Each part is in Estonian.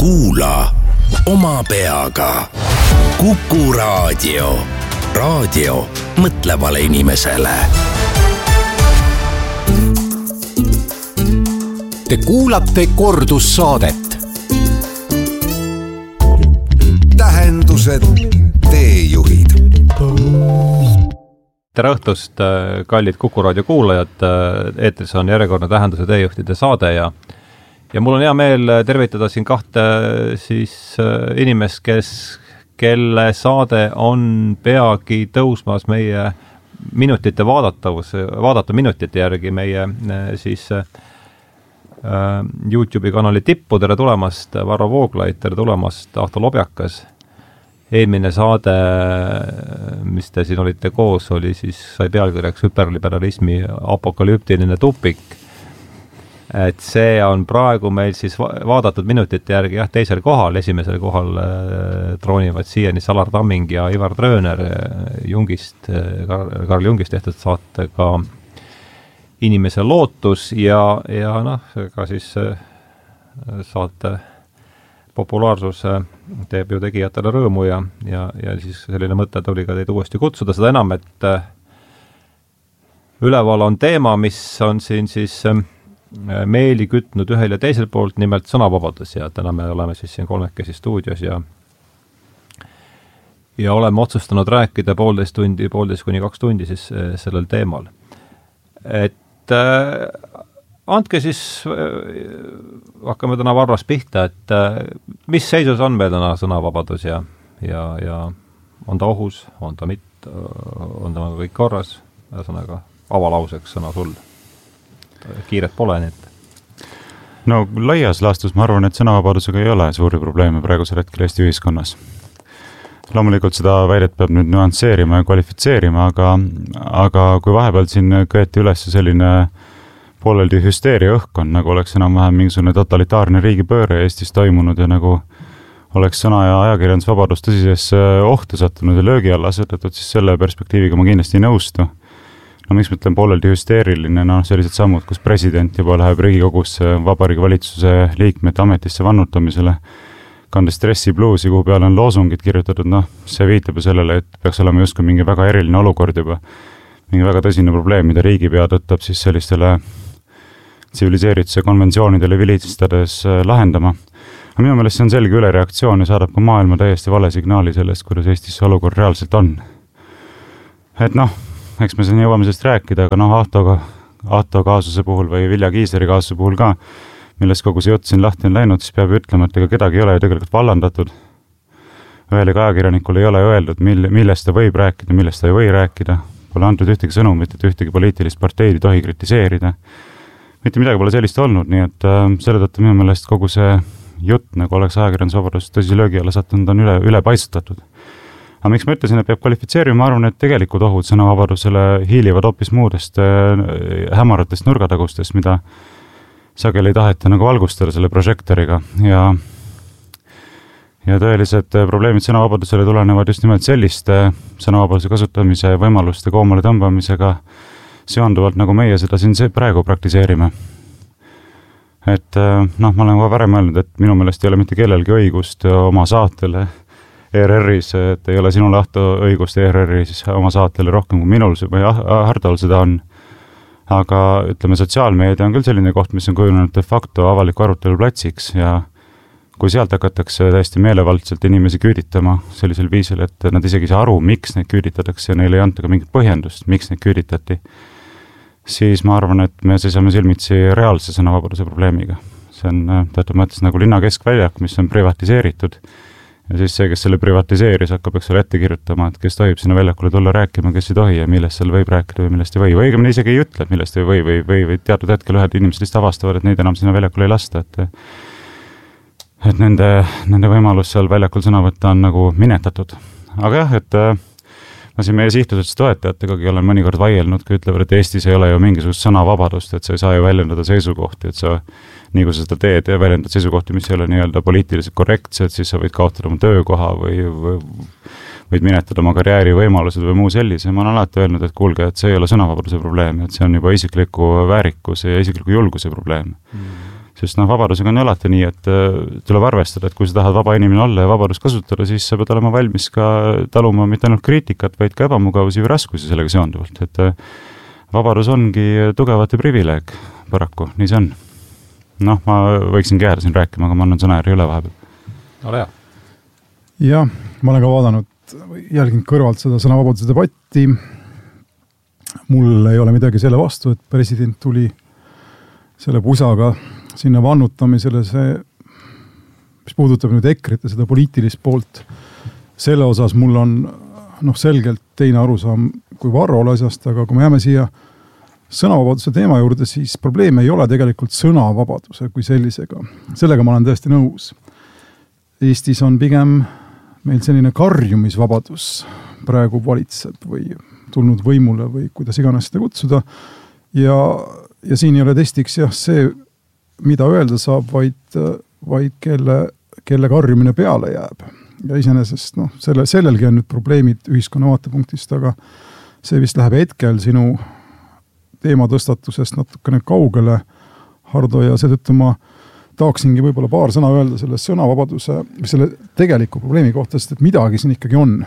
Kuula oma peaga. Kuku Raadio. Raadio mõtlevale inimesele. Te kuulate kordussaadet. Tähendused, teejuhid. Tere õhtust, kallid Kuku Raadio kuulajad. Eetris on järjekordne Tähenduse teejuhtide saade ja mul on hea meel tervitada siin kahte inimest, kelle saade on peagi tõusmas meie minutite vaadata minutite järgi meie YouTube'i kanali tippu. Tere tulemast, Varro Vooglaid, tere tulemast, Ahto Lobjakas. Eelmine saade, mis te siin olite koos, sai pealkirjaks hüperliberalismi apokalüptiline tupik. Et see on praegu meil vaadatud minutite järgi teisel kohal. Esimesel kohal troonivad siiani Salar Tamming ja Ivar Trööner Karl Jungist tehtud saatega Inimese lootus ja ka saate populaarsus teeb ju tegijatele rõõmu ja selline mõte tuli ka teid uuesti kutsuda. Seda enam, et üleval on teema, mis on siin meeli kütnud ühel ja teisel poolt, nimelt sõnavabadus, ja täna me oleme siin kolmekesi stuudios ja oleme otsustanud rääkida 1,5 kuni 2 tundi sellel teemal. Et andke hakkame täna Varras pihta, et mis seisus on meil täna sõnavabadus ja on ta ohus, on ta mitte, on ta kõik korras, ühesõnaga avalauseks sõna sul. Kiiret pole nüüd. No laias laastus ma arvan, et sõnavabadusega ei ole suuri probleeme praegusel hetkel Eesti ühiskonnas. Loomulikult seda väidet peab nüüd nüansseerima ja kvalifitseerima, aga kui vahepeal siin köeti üles selline pooleldi hüsteeria õhkkond, nagu oleks enam-vähem mingisugune totalitaarne riigipööre Eestis toimunud ja nagu oleks sõna- ja ajakirjandusvabadus tõsisesse ohtu sattunud ja löögi alla asetatud, siis selle perspektiiviga ma kindlasti ei nõustu. No miks ma ütlen pooleldi hüsteeriline, sellised sammud, kus president juba läheb Riigikogusse Vabariigi Valitsuse liikmete ametisse vannutamisele, kandes stressipluusi, kuhu peale on loosungid kirjutatud, see viitab ju sellele, et peaks olema justkui mingi väga eriline olukord juba, mingi väga tõsine probleem, mida riigipea tõttab sellistele tsiviliseerituse konventsioonidele vilistades lahendama. Aga minu meelest see on selge ülereaktsioon ja saadab ka maailma täiesti vale signaali sellest, kuidas Eestis olukord reaalselt on. Et eks me siin jõuame sellest rääkida, aga Ahto kaasuse puhul või Vilja Kiisleri kaasuse puhul ka, millest kogu see jutt siin lahti on läinud, siis peab ütlema, et ega kedagi ei ole ju tegelikult vallandatud. Ühelegi ajakirjanikul ei ole öeldud, millest ta võib rääkida, millest ta ei või rääkida. Pole antud ühtegi sõnumit, et ühtegi poliitilist parteid ei tohi kritiseerida. Mitte midagi pole sellist olnud, nii et selle tõttu minu meelest kogu see jutt, nagu oleks ajakirjandusvabadus tõsi löögi alla sattunud, on üle paisutatud. Aga miks ma ütlesin, et peab kvalifitseerima, ma arvan, et tegelikult ohud sõnavabadusele hiilivad hoopis muudest hämaratest nurgatagustest, mida sageli ei taheta nagu valgustada selle prožektoriga ja tõelised probleemid sõnavabadusele tulenevad just nimelt selliste sõnavabaduse kasutamise võimaluste koomale tõmbamisega seonduvalt, nagu meie seda siin praegu praktiseerime. Et ma olen ka varem öelnud, et minu meelest ei ole mitte kellelgi õigust oma saatele ERR-is, et ei ole sinul Ahto õigust ERR-is oma saatele rohkem kui minul või Hardol seda on. Aga ütleme, sotsiaalmeedia on küll selline koht, mis on kujunenud de facto avaliku arutelu platsiks ja kui sealt hakatakse täiesti meelevaldselt inimesi küüditama sellisel viisil, et nad isegi ei saa aru, miks neid küüditatakse ja neile ei anta ka mingit põhjendust, miks neid küüditati, siis ma arvan, et me seisame silmitsi reaalse sõnavabaduse probleemiga. See on teatud mõttes nagu linna keskväljak, mis on privatiseeritud. Ja siis see, kes selle privatiseeris, hakkab ette kirjutama, et kes tohib sinna väljakule tulla rääkima, kes ei tohi ja millest seal võib rääkida või millest ei või. Või õigemini isegi ei ütle, millest ei või teatud hetkel ühed inimesed lihtsalt avastavad, et neid enam sinna väljakule ei lasta. Et nende võimalus seal väljakul sõna võtta on nagu minetatud. Aga jah, et ma siin meie sihtusesse toetajatega olen mõnikord vaielnud, kui ütlevad, et Eestis ei ole ju mingisugust sõnavabadust, et sa ei saa ju väljendada seisukohti, et sa nii kui sa seda teed ja väljendad seisukohti, mis ei ole nii-öelda poliitiliselt korrektsed, siis sa võid kaotada oma töökoha või võid minetada oma karjäärivõimalused või muu sellise. Ma olen alati öelnud, et kuulge, et see ei ole sõnavabaduse probleem, et see on juba isikliku väärikuse ja isikliku julguse probleem. Sest vabadusega on alati nii, et tuleb arvestada, et kui sa tahad vaba inimene olla ja vabadust kasutada, siis sa pead olema valmis ka taluma mitte ainult kriitikat, vaid ka ebamugavusi või raskusi sellega seonduvalt. Et vabadus ongi tugevate privileeg, paraku, nii see on. Ma võiksin jääda siin rääkima, aga ma annan sõnajärgi üle vahepeal. Ole hea. Jah, ma olen ka vaadanud, jälginud kõrvalt seda sõnavabaduse debatti. Mul ei ole midagi selle vastu, et president tuli selle pusaga sinna vannutamisele, mis puudutab nüüd EKRE-t ja seda poliitilist poolt. Selle osas mul on selgelt teine arusaam kui Varrol asjast, aga kui me jääme siia sõnavabaduse teema juurde, siis probleem ei ole tegelikult sõnavabaduse kui sellisega. Sellega ma olen tõesti nõus. Eestis on pigem meil selline karjumisvabadus praegu valitseb või tulnud võimule või kuidas iganes seda kutsuda. Ja siin ei ole testiks see, mida öelda saab, vaid kelle karjumine peale jääb. Ja iseenesest sellelgi on nüüd probleemid ühiskonna vaatepunktist, aga see vist läheb hetkel sinu teematõstatusest natukene kaugele, Hardo, ja seetõttu ma tahaksingi võib-olla paar sõna öelda selle sõnavabaduse või selle tegeliku probleemi kohta, sest et midagi siin ikkagi on.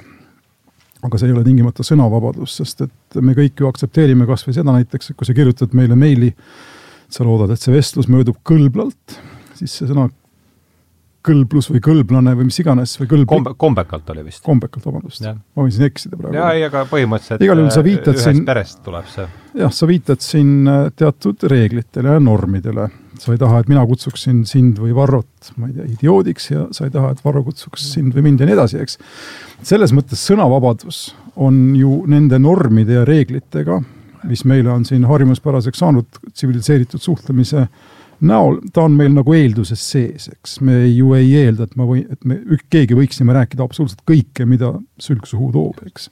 Aga see ei ole tingimata sõnavabadus, sest et me kõik ju aktsepteerime kas või seda näiteks, et kui sa kirjutad meile meili, sa loodad, et see vestlus möödub kõlblalt, siis see sõna kõlblus või kõlblane või mis iganes või kombekalt oli vist. Kombekalt, vabandust. Ma võin siin eksida praegu. Ja, aga põhimõtteliselt ühest perest tuleb see. Jah, sa viitad siin teatud reeglitele ja normidele. Sa ei taha, et mina kutsuksin sind või Varrot, ma ei tea, idioodiks ja sa ei taha, et Varro kutsuks sind või mind ja nii edasi, eks. Selles mõttes sõnavabadus on ju nende normide ja reeglitega, mis meile on siin harjumuspäraseks saanud tsiviliseeritud suhtlemise näol, ta on meil nagu eelduses sees, eks. Me ju ei eelda, et me keegi võiksime rääkida absoluutselt kõike, mida sülg suhu toob, eks.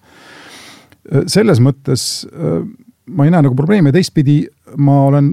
Selles mõttes ma ei näe nagu probleemi, teistpidi ma olen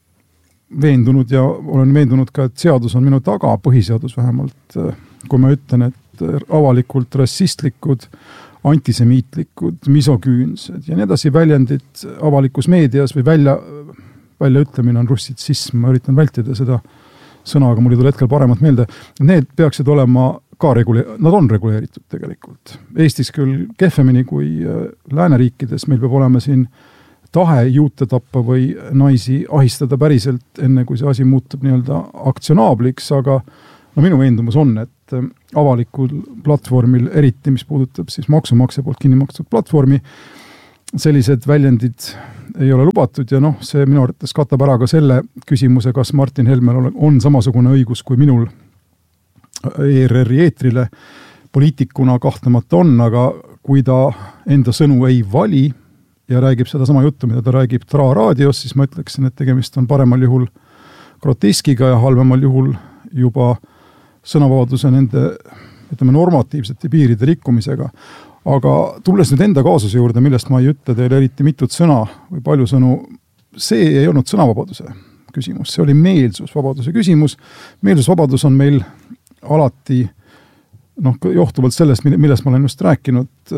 veendunud ja olen veendunud ka, et seadus on minu taga, põhiseadus vähemalt, kui ma ütlen, et avalikult rassistlikud, antisemiitlikud, misoküünsed ja nii edasi väljendid avalikus meedias või väljaütlemine on russitsism, ma üritan vältida seda sõna, aga mul ei tule hetkel paremat meelde. Need peaksid olema ka nad on reguleeritud tegelikult. Eestis küll kehvemini kui lääneriikides, meil peab olema siin tahe juute tappa või naisi ahistada päriselt, enne kui see asi muutub nii-öelda aktsionaabliks, aga minu veendumus on, et avalikul platvormil, eriti mis puudutab siis maksumaksja poolt kinni makstud platvormi, sellised väljendid ei ole lubatud ja see minu arvates katab ära ka selle küsimuse, kas Martin Helmel on samasugune õigus kui minul ERR-i eetrile poliitikuna kahtlemata on, aga kui ta enda sõnu ei vali ja räägib seda sama juttu, mida ta räägib Tra raadios, siis ma ütleksin, et tegemist on paremal juhul groteskiga ja halvemal juhul juba sõnavabaduse nende, normatiivsete piiride rikkumisega. Aga tulles nüüd enda kaasuse juurde, millest ma ei ütle teile eriti mitut sõna või palju sõnu, see ei olnud sõnavabaduse küsimus, see oli meelsusvabaduse küsimus. Meelsusvabadus on meil alati, johtuvalt sellest, millest ma olen just rääkinud,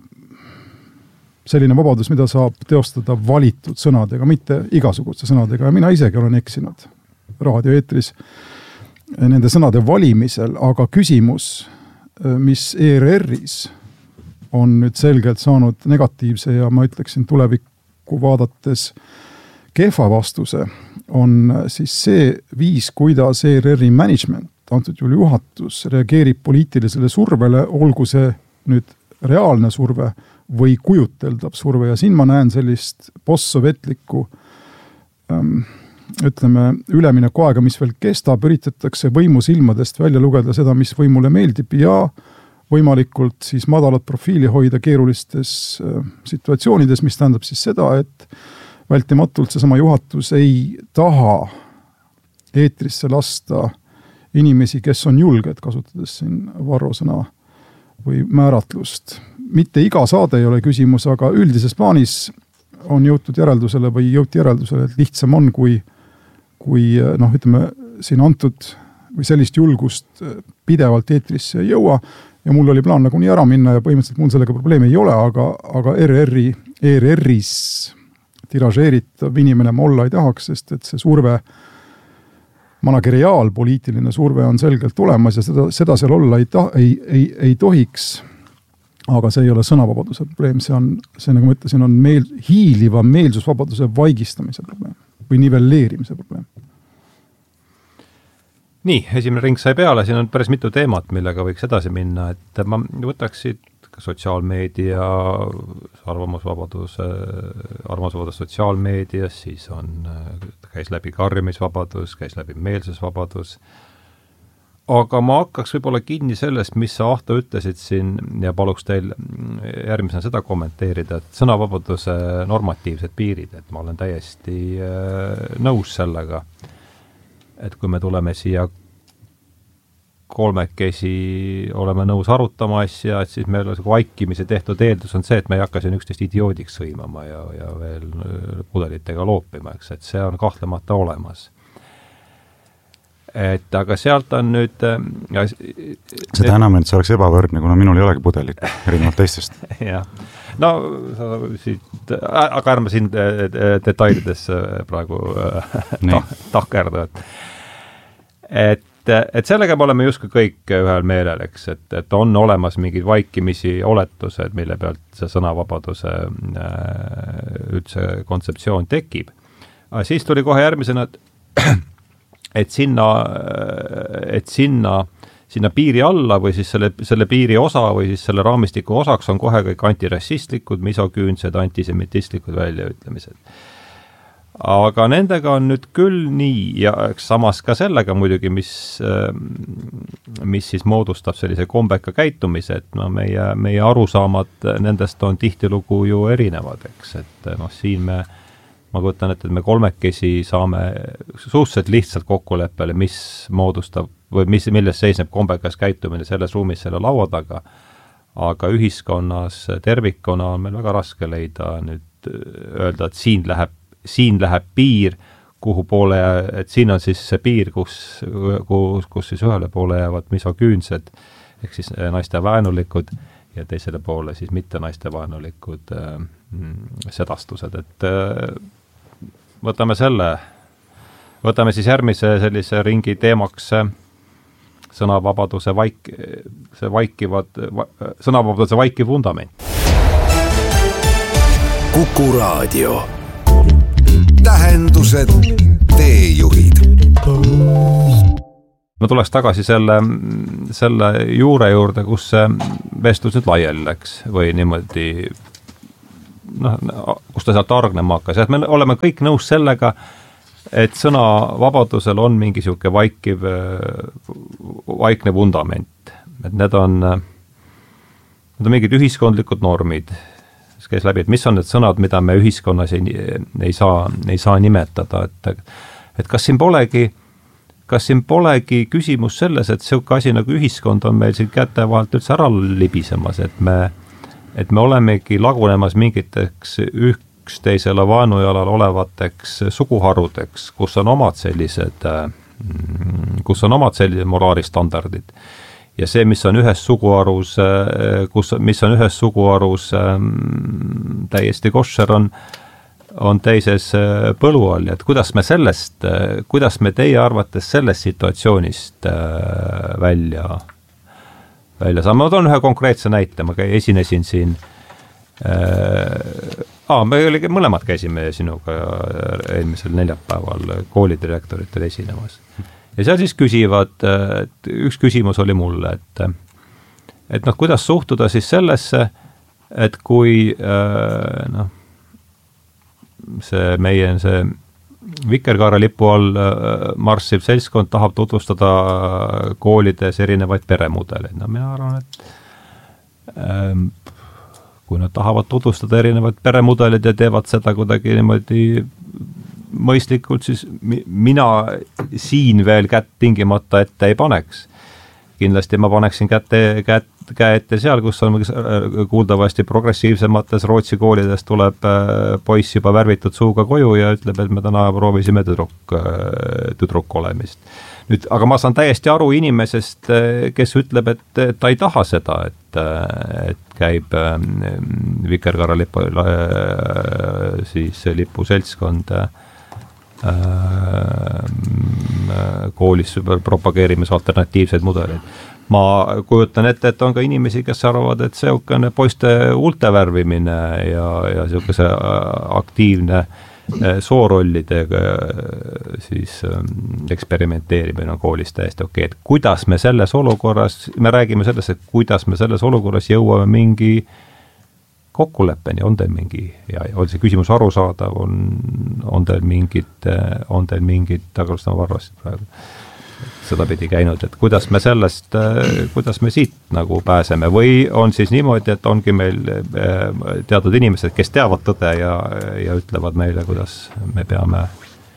selline vabadus, mida saab teostada valitud sõnadega, mitte igasuguse sõnadega. Ja mina isegi olen eksinud raadioeetris nende sõnade valimisel, aga küsimus, mis ERR-is on nüüd selgelt saanud negatiivse ja ma ütleksin tulevikku vaadates kehva vastuse, on siis see viis, kuidas ERR-i management, antud juhul juhatus, reageerib poliitilisele survele, olgu see nüüd reaalne surve või kujuteldav surve ja siin ma näen sellist postsovetlikku ülemineku aega, mis veel kestab, üritatakse võimu silmadest välja lugeda seda, mis võimule meeldib ja võimalikult siis madalat profiili hoida keerulistes situatsioonides, mis tähendab siis seda, et vältimatult seesama juhatus ei taha eetrisse lasta inimesi, kes on julged, kasutades siin Varro sõna või määratlust. Mitte iga saade ei ole küsimus, aga üldises plaanis on jõuti järeldusele, et lihtsam on, kui siin antud või sellist julgust pidevalt eetrisse ei jõua ja mul oli plaan nagu nii ära minna ja põhimõtteliselt mul sellega probleemi ei ole, aga ERR-is tiražeeritav inimene ma olla ei tahaks, sest et see surve, manageriaalpoliitiline surve on selgelt tulemas ja seda seal olla ei tohiks. Aga see ei ole sõnavabaduse probleem, see nagu ma ütlesin, on hiiliva meelsusvabaduse vaigistamise probleem või nivelleerimise probleem. Nii, esimene ring sai peale, siin on päris mitu teemat, millega võiks edasi minna, et ma võtaksid sotsiaalmeedia, arvamusvabadus sotsiaalmeedias, siis käis läbi karjumisvabadus, käis läbi meelsusvabadus. Aga ma hakkaks võib-olla kinni sellest, mis sa Ahto ütlesid siin ja paluks teil järgmisena seda kommenteerida, et sõnavabaduse normatiivsed piirid, et ma olen täiesti nõus sellega, et kui me tuleme siia kolmekesi, oleme nõus arutama asja, et siis meil vaikimise tehtud eeldus on see, et me ei hakka siin üksteist idioodiks sõimama ja veel pudelitega loopima, eks, et see on kahtlemata olemas. Et aga sealt on nüüd seda enam, et see oleks ebavõrdne, kuna minul ei olegi pudelit erinevalt teistest. Jah. No, aga ärme siin detailidesse praegu takerdu. Et sellega me oleme justkui kõik ühel meelel, eks, et on olemas mingid vaikimisi oletused, mille pealt see sõnavabaduse üldse kontseptsioon tekib. Aga siis tuli kohe järgmisena, et sinna piiri alla või siis selle piiri osa või siis selle raamistiku osaks on kohe kõik antirassistlikud, misoküünsed, antisemitistlikud väljaütlemised. Aga nendega on nüüd küll nii ja samas ka sellega muidugi, mis siis moodustab sellise kombeka käitumise, et meie arusaamad nendest on tihtilugu ju erinevad, eks, et siin ma kujutan, et me kolmekesi saame suhteliselt lihtsalt kokkuleppele, mis moodustab või milles seisneb kombekas käitumine selles ruumis selle laua taga, aga ühiskonnas tervikuna on meil väga raske leida nüüd öelda, et siin läheb piir, kuhu poole, et siin on siis see piir, kus siis ühele poole jäävad misoküünsed, ehk siis naiste vaenulikud ja teisele poole siis mitte naiste vaenulikud sedastused, et võtame siis järgmise sellise ringi teemaks sõnavabaduse vaikiv vundament. Kuku Raadio. Tähendused, teejuhid. Ma tuleks tagasi selle juurde, kus see vestlus nüüd laiali läks või niimoodi kus ta sealt argnema hakkas. Et me oleme kõik nõus sellega, et sõnavabadusel on mingi siuke vaikne vundament. Et need on mingid ühiskondlikud normid. Käis läbi, et mis on need sõnad, mida me ühiskonnas ei saa nimetada. Et kas siin polegi küsimus selles, et siuke asi nagu ühiskond on meil siin käte vahelt üldse ära libisemas, et me olemegi lagunemas mingiteks üksteisele vaenujalal olevateks suguharudeks, kus on omad sellised moraalistandardid. Ja see, mis on ühes suguharus täiesti koššer, on teises põlu all. Et kuidas me teie arvates sellest situatsioonist välja saame. Ma toon ühe konkreetse näite, ma esinesin siin, me mõlemad käisime sinuga eelmisel neljapäeval koolidirektoritel esinemas. Ja seal siis küsivad, üks küsimus oli mulle, et kuidas suhtuda siis sellesse, et kui see Vikerkaare lipu all marssiv seltskond tahab tutvustada koolides erinevaid peremudeleid. No mina arvan, et kui nad tahavad tutvustada erinevaid peremudeleid ja teevad seda kuidagi niimoodi mõistlikult, siis mina siin veel kätt tingimata ette ei paneks. Kindlasti ma paneksin käe ette seal, kus on kuuldavasti progressiivsemates Rootsi koolides tuleb poiss juba värvitud suuga koju ja ütleb, et me täna proovisime tüdruk olemist. Nüüd, aga ma saan täiesti aru inimesest, kes ütleb, et ta ei taha seda, et käib Vikerkaare lipu seltskond koolis propageerimas alternatiivseid mudeleid. Ma kujutan ette, et on ka inimesi, kes arvavad, et seukene poiste ulte värvimine ja seukese aktiivne soorollidega siis eksperimenteerimine on koolis täiesti okei. Et kuidas me selles olukorras, me räägime sellest, et kuidas me selles olukorras jõuame mingi kokkuleppeni, on teil mingi, ja on see küsimus arusaadav, on teil mingid, tagasi ma arvasin praegu, seda pidi käinud, et kuidas me siit nagu pääseme või on siis niimoodi, et ongi meil teatud inimesed, kes teavad tõde ja ütlevad meile, kuidas me peame,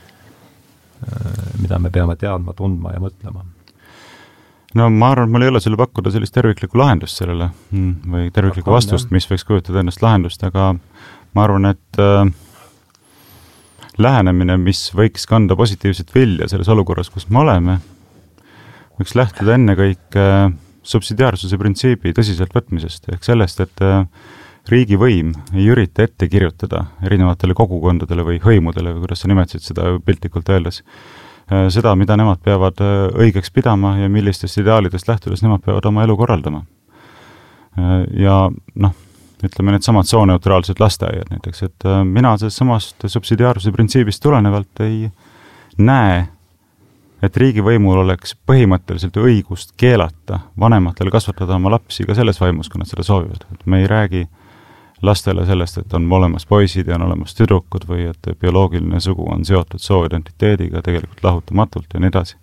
mida me peame teadma, tundma ja mõtlema. No ma arvan, et mul ei ole sulle pakkuda sellist terviklikku lahendust sellele või terviklikku vastust, mis võiks kujutada ennast lahendust, aga ma arvan, et lähenemine, mis võiks kanda positiivset vilja selles olukorras, kus me oleme, võiks lähtuda ennekõike subsidiaarsuse printsiibi tõsiselt võtmisest, ehk sellest, et riigivõim ei ürita ette kirjutada erinevatele kogukondadele või hõimudele, või kuidas sa nimetasid seda piltlikult öeldes, seda, mida nemad peavad õigeks pidama ja millistest ideaalidest lähtudes nemad peavad oma elu korraldama. Ja ütleme need samad sooneutraalsed lasteaiad näiteks, et mina samast subsidiaarsuse printsiibist tulenevalt ei näe, et riigivõimul oleks põhimõtteliselt õigust keelata vanematele kasvatada oma lapsi ka selles vaimus, kui nad seda soovivad. Et me ei räägi lastele sellest, et on olemas poisid ja on olemas tüdrukud või et bioloogiline sugu on seotud sooidentiteediga tegelikult lahutamatult ja nii edasi.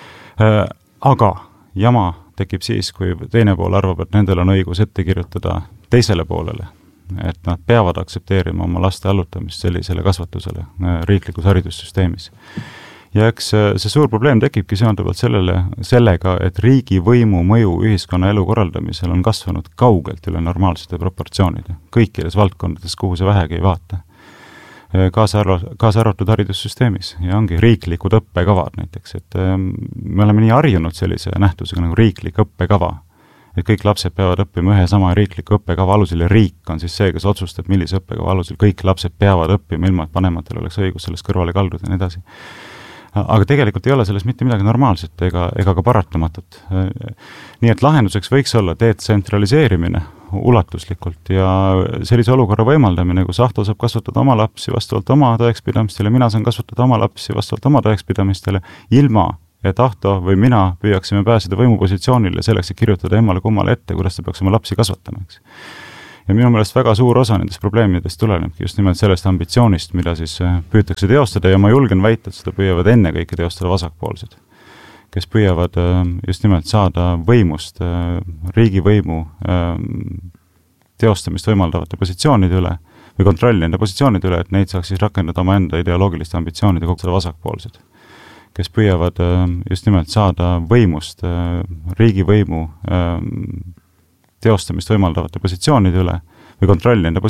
Aga jama tekib siis, kui teine pool arvab, et nendel on õigus ette kirjutada teisele poolele, et nad peavad aktsepteerima oma laste allutamist sellisele kasvatusele riiklikus haridussüsteemis. Ja eks see suur probleem tekibki seonduvalt sellega, et riigivõimu mõju ühiskonna elu korraldamisel on kasvanud kaugelt üle normaalsete proportsioonide, kõikides valdkondades, kuhu see vähegi ei vaata. Kaasa arvatud haridussüsteemis ja ongi riiklikud õppekavad näiteks, et me oleme nii harjunud sellise nähtusega nagu riiklik õppekava, et kõik lapsed peavad õppima ühe sama riikliku õppekava alusel ja riik on siis see, kes otsustab, millise õppekava alusel kõik lapsed peavad õppima, ilma et vanematel oleks õigus sellest kõrvale kalduda ja nii edasi. Aga tegelikult ei ole selles mitte midagi normaalset ega ka paratamatut. Nii et lahenduseks võiks olla detsentraliseerimine ulatuslikult ja sellise olukorra võimaldamine, kus Ahto saab kasvatada oma lapsi vastavalt oma tõekspidamistele, mina saan kasvatada oma lapsi vastavalt oma tõekspidamistele, ilma et Ahto või mina püüaksime pääseda võimupositsioonile selleks, et kirjutada emmale kummale ette, kuidas ta peaks oma lapsi kasvatama. Ja minu meelest väga suur osa nendest probleemidest tulenebki just nimelt sellest ambitsioonist, mida siis püütakse teostada ja ma julgen väita, et seda püüavad ennekõike teostada vasakpoolsed, kes püüavad just nimelt saada võimust, riigivõimu teostamist võimaldavate positsioonide üle või kontrolli nende positsioonide üle, et neid saaks siis rakendada oma enda ideoloogiliste ambitsioonide kogu seda vasakpoolsed, kes püüavad just nimelt saada võimust, riigivõimu teostamist võimaldavate positsioonide üle või kontrolli nende